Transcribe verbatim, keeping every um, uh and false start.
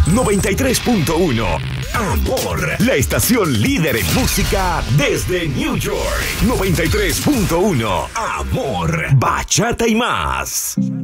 noventa y tres punto uno. Amor, la estación líder en música desde New York. noventa y tres punto uno. Amor, bachata y más.